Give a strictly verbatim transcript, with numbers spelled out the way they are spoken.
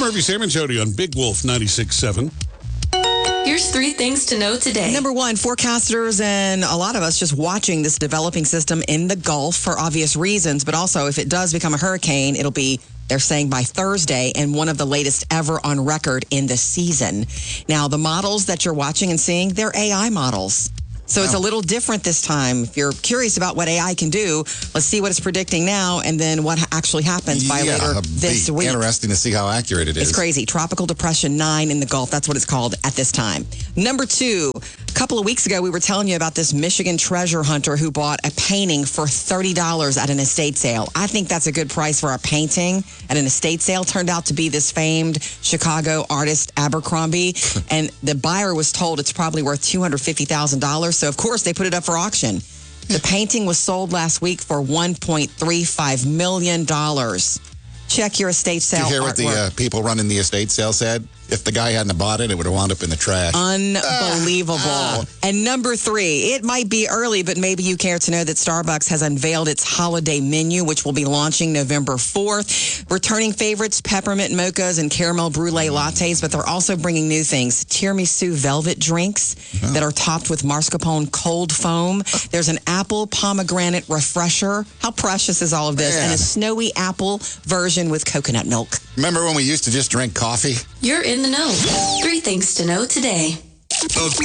Murphy, Sam, and Jody on Big Wolf ninety-six point seven. Here's three things to know today. Number one, forecasters and a lot of us just watching this developing system in the Gulf for obvious reasons, but also if it does become a hurricane, it'll be, they're saying, by Thursday, and one of the latest ever on record in the season. Now, the models that you're watching and seeing, they're A I models. So it's a little different this time. If you're curious about what A I can do, let's see what it's predicting now and then what actually happens by yeah, later this week. Interesting to see how accurate it is. It's crazy. Tropical Depression nine in the Gulf. That's what it's called at this time. Number two, a couple of weeks ago, we were telling you about this Michigan treasure hunter who bought a painting for thirty dollars at an estate sale. I think that's a good price for a painting at an estate sale. Turned out to be this famed Chicago artist, Abercrombie. And the buyer was told it's probably worth two hundred fifty thousand dollars. So, of course, they put it up for auction. The painting was sold last week for one point three five million dollars. Check your estate sale. Did you hear what the artwork. uh, people running the estate sale said? If the guy hadn't bought it, it would have wound up in the trash. Unbelievable. Uh, uh. And number three, it might be early, but maybe you care to know that Starbucks has unveiled its holiday menu, which will be launching November fourth. Returning favorites, peppermint mochas and caramel brulee lattes, but they're also bringing new things. Tiramisu velvet drinks oh. that are topped with mascarpone cold foam. There's an apple pomegranate refresher. How precious is all of this? Man. And a snowy apple version with coconut milk. Remember when we used to just drink coffee? You're in the know. Three things to know today.